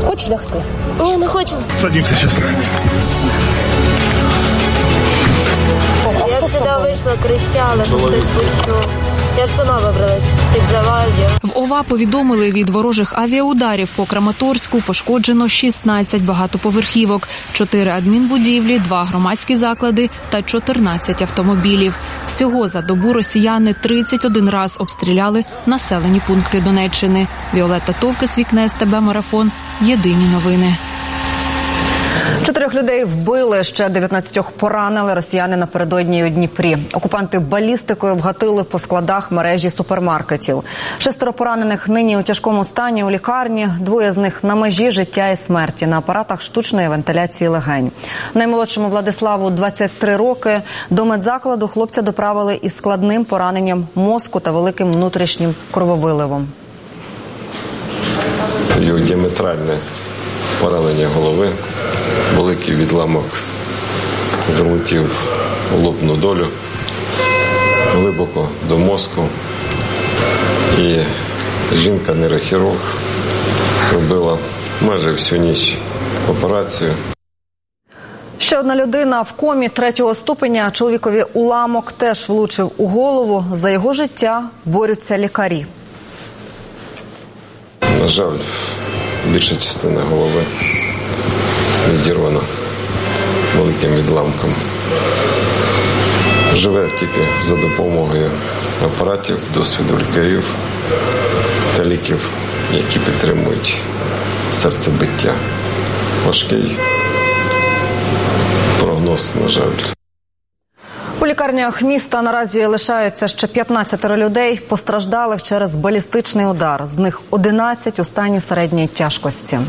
Хочеш лягти? Ні, не хочу. Садимся сейчас. Я ж сюди вийшла, кричала, щоб хтось почув. Я ж сама вибралася з-під завалів. В ОВА повідомили, від ворожих авіаударів по Краматорську пошкоджено 16 багатоповерхівок, 4 адмінбудівлі, 2 громадські заклади та 14 автомобілів. Всього за добу росіяни 31 раз обстріляли населені пункти Донеччини. Віолетта Товкес, Вікне СТБ, Марафон. Єдині новини. 4 людей вбили, ще 19 поранили росіяни напередодні у Дніпрі. Окупанти балістикою вгатили по складах мережі супермаркетів. 6 поранених нині у тяжкому стані у лікарні, 2 з них на межі життя і смерті на апаратах штучної вентиляції легень. Наймолодшому Владиславу 23 роки. До медзакладу хлопця доправили із складним пораненням мозку та великим внутрішнім крововиливом. Його діаметральне поранення голови, великий відламок залетів у лобну долю, глибоко до мозку. І жінка-нейрохірург робила майже всю ніч операцію. Ще одна людина в комі 3-го ступеня. Чоловікові уламок теж влучив у голову. За його життя борються лікарі. На жаль, більша частина голови відірвана великим відламком. Живе тільки за допомогою апаратів, досвіду лікарів та ліків, які підтримують серцебиття. Важкий прогноз, на жаль. У лікарнях міста наразі лишаються ще 15 людей, постраждалих через балістичний удар. З них 11 у стані середньої тяжкості.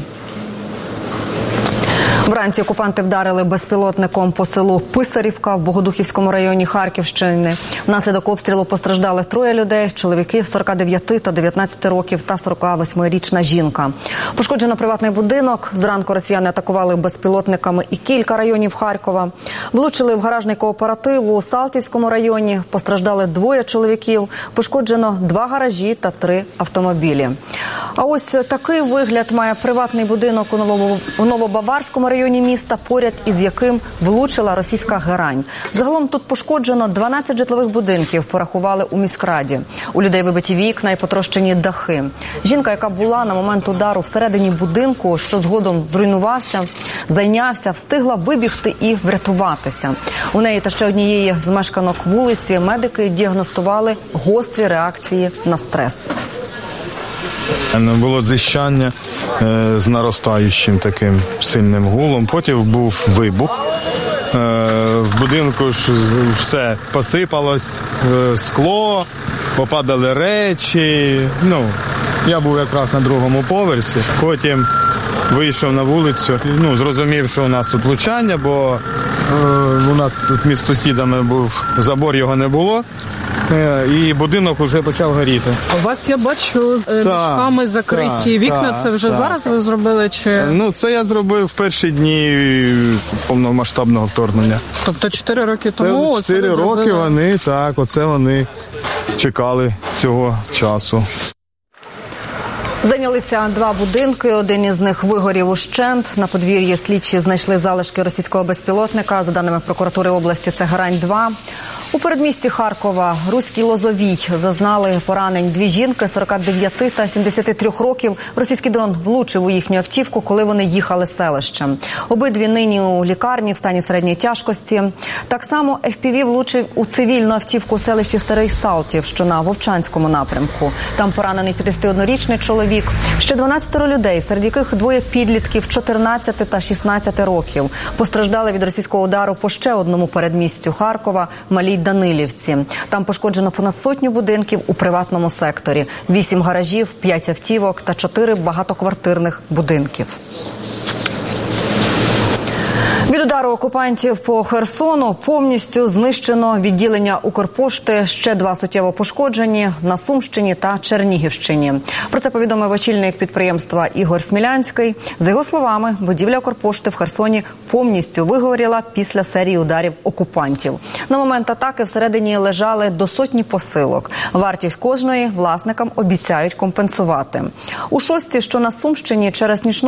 Вранці окупанти вдарили безпілотником по селу Писарівка в Богодухівському районі Харківщини. Внаслідок обстрілу постраждали 3 людей, чоловіки 49 та 19 років та 48-річна жінка. Пошкоджено приватний будинок. Зранку росіяни атакували безпілотниками і кілька районів Харкова. Влучили в гаражний кооператив у Салтівському районі. Постраждали 2 чоловіків. Пошкоджено 2 гаражі та 3 автомобілі. А ось такий вигляд має приватний будинок у Новобаварському районі міста, поряд із яким влучила російська герань. Загалом тут пошкоджено 12 житлових будинків, порахували у міськраді. У людей вибиті вікна і потрощені дахи. Жінка, яка була на момент удару всередині будинку, що згодом зруйнувався, зайнявся, встигла вибігти і врятуватися. У неї та ще однієї з мешканок вулиці медики діагностували гострі реакції на стрес. Було дзищання з наростаючим таким сильним гулом. Потім був вибух. В будинку ж все посипалось, скло, попадали речі. Я був якраз на 2-му поверсі. Потім вийшов на вулицю, зрозумів, що у нас тут влучання, бо у нас тут між сусідами був забор, його не було. І будинок вже почав горіти. У вас, я бачу, мішками закриті вікна. Це вже зараз ви зробили? Чи? Це я зробив в перші дні повномасштабного вторгнення. Тобто 4 роки тому? 4 роки вони чекали цього часу. Зайнялися 2 будинки, один із них вигорів ущент. На подвір'ї слідчі знайшли залишки російського безпілотника. За даними прокуратури області, це Герань-2. У передмісті Харкова Руській Лозовій зазнали поранень 2 жінки 49 та 73 років. Російський дрон влучив у їхню автівку, коли вони їхали селищем. Обидві нині у лікарні в стані середньої тяжкості. Так само FPV влучив у цивільну автівку у селищі Старий Салтів, що на Вовчанському напрямку. Там поранений 51-річний чоловік. Ще 12 людей, серед яких 2 підлітків 14 та 16 років. Постраждали від російського удару по ще одному передмістю Харкова – Малій Данилівці. Там пошкоджено понад 100 будинків у приватному секторі, 8 гаражів, 5 автівок та 4 багатоквартирних будинків. Від удару окупантів по Херсону повністю знищено відділення Укрпошти, ще 2 суттєво пошкоджені на Сумщині та Чернігівщині. Про це повідомив очільник підприємства Ігор Смілянський. За його словами, будівля Укрпошти в Херсоні повністю вигоріла після серії ударів окупантів. На момент атаки всередині лежали до 100 посилок. Вартість кожної власникам обіцяють компенсувати. У Шості, що на Сумщині, через нічну